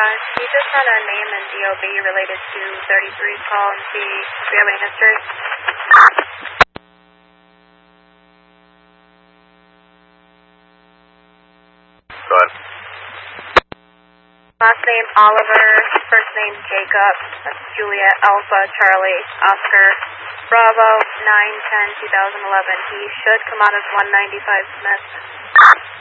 Can you just run a name and DOB related to 33's call and see if we have any history? Go ahead. Last name Oliver, first name Jacob, that's Juliet Alpha Charlie Oscar Bravo 9/10/2011. He should come out as 195 Smith.